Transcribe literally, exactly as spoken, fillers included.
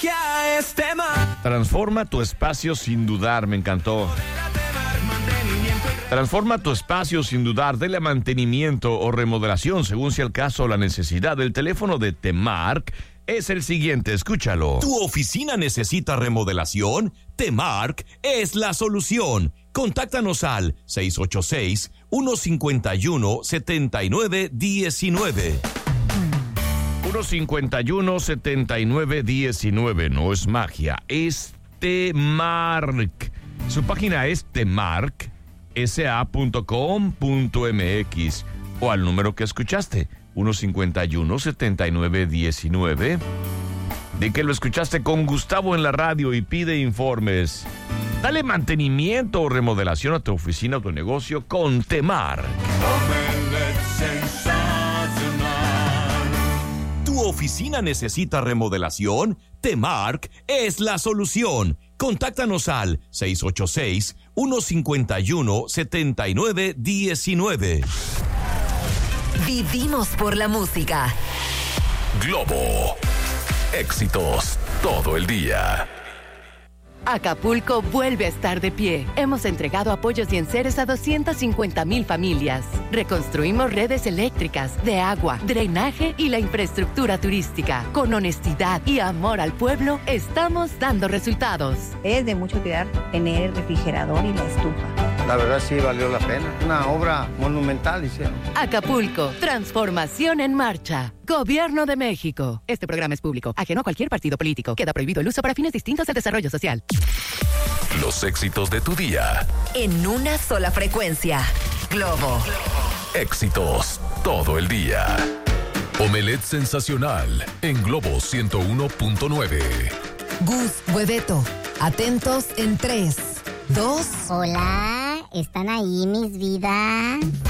Transforma tu espacio sin dudar, me encantó. Transforma tu espacio sin dudar, dele mantenimiento o remodelación según sea el caso o la necesidad. El teléfono de Temark es el siguiente, escúchalo. ¿Tu oficina necesita remodelación? Temark es la solución. Contáctanos al seis ocho seis, uno cinco uno, siete nueve uno nueve. uno cinco uno, siete nueve uno nueve, no es magia, es Temark. Su página es temark s a punto com punto m x o al número que escuchaste, uno cinco uno, siete nueve uno nueve. Di que lo escuchaste con Gustavo en la radio y pide informes. Dale mantenimiento o remodelación a tu oficina o tu negocio con Temark. ¿Tu oficina necesita remodelación? Temark es la solución. Contáctanos al seis ocho seis, uno cinco uno, siete nueve uno nueve. Vivimos por la música. Globo. Éxitos todo el día. Acapulco vuelve a estar de pie. Hemos entregado apoyos y enseres a doscientas cincuenta mil familias. Reconstruimos redes eléctricas, de agua, drenaje y la infraestructura turística. Con honestidad y amor al pueblo, estamos dando resultados. Es de mucho cuidar tener el refrigerador y la estufa. La verdad sí valió la pena. Una obra monumental hicieron. Acapulco, transformación en marcha. Gobierno de México. Este programa es público, ajeno a cualquier partido político. Queda prohibido el uso para fines distintos del desarrollo social. Los éxitos de tu día. En una sola frecuencia. Globo. Éxitos todo el día. Omelette sensacional en Globo ciento uno punto nueve. Gus, Hueveto, atentos en tres, dos. Hola, ¿están ahí mis vidas?